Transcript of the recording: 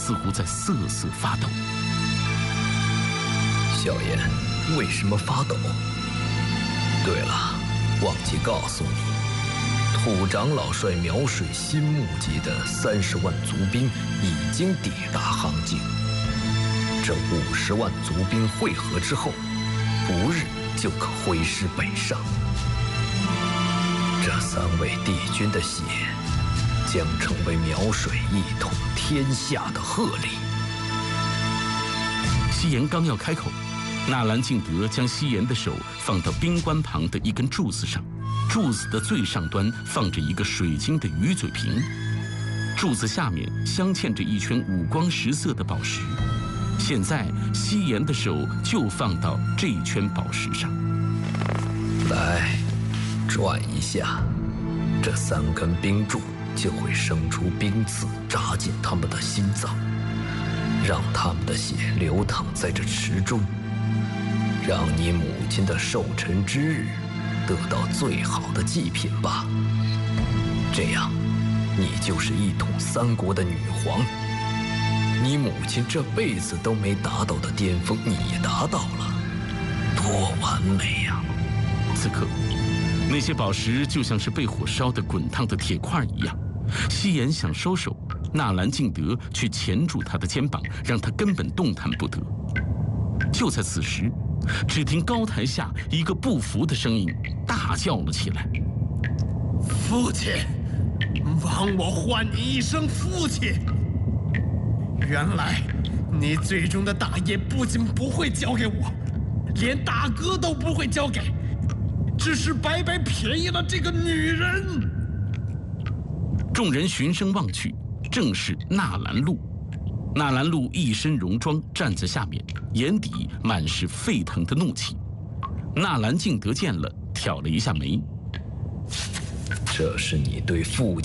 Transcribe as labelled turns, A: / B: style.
A: 似乎在瑟瑟发抖。
B: 小妍，为什么发抖？对了，忘记告诉你，土长老率苗水新募集的30万族兵已经抵达夯境。这50万族兵会合之后，不日就可挥师北上。这3位帝君的血，将成为苗水一统天下的贺礼。
A: 西颜刚要开口，纳兰敬德将西颜的手放到冰棺旁的一根柱子上，柱子的最上端放着一个水晶的鱼嘴瓶，柱子下面镶嵌着一圈五光十色的宝石。现在西颜的手就放到这圈宝石上，
B: 来，转一下，这3根冰柱就会生出冰刺，扎进他们的心脏，让他们的血流淌在这池中，让你母亲的寿辰之日得到最好的祭品吧。这样，你就是一统3国的女皇。你母亲这辈子都没达到的巅峰，你达到了，多完美呀！
A: 此刻，那些宝石就像是被火烧的滚烫的铁块一样。西颜想收手，纳兰敬德却钳住他的肩膀，让他根本动弹不得。就在此时，只听高台下一个不服的声音大叫了起来：“
C: 父亲，枉我唤你一声父亲！原来你最终的大业不仅不会交给我，连大哥都不会交给，只是白白便宜了这个女人。”
A: 众人循声望去，正是纳兰禄。纳兰禄一身戎装站在下面，眼底满是沸腾的怒气。纳兰敬德见了，挑了一下眉：“
B: 这是你对父